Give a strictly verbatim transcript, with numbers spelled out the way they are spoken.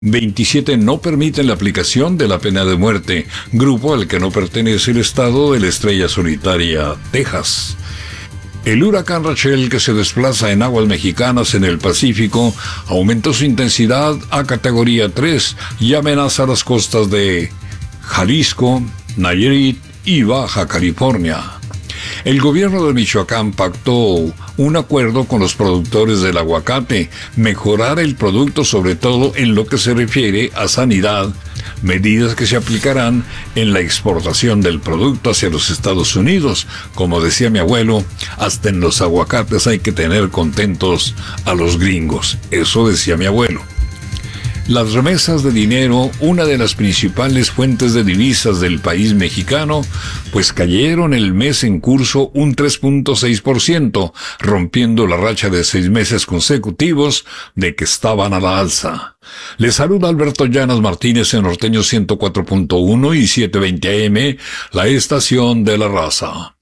veintisiete no permiten la aplicación de la pena de muerte, grupo al que no pertenece el estado de la Estrella Solitaria, Texas. El huracán Rachel, que se desplaza en aguas mexicanas en el Pacífico, aumentó su intensidad a categoría tres y amenaza las costas de Jalisco, Nayarit y Baja California. El gobierno de Michoacán pactó un acuerdo con los productores del aguacate, mejorar el producto sobre todo en lo que se refiere a sanidad, medidas que se aplicarán en la exportación del producto hacia los Estados Unidos. Como decía mi abuelo, hasta en los aguacates hay que tener contentos a los gringos. Eso decía mi abuelo. Las remesas de dinero, una de las principales fuentes de divisas del país mexicano, pues cayeron el mes en curso un tres punto seis por ciento, rompiendo la racha de seis meses consecutivos de que estaban a la alza. Les saluda Alberto Llanas Martínez en Norteño ciento cuatro punto uno y setecientos veinte A M, la estación de la raza.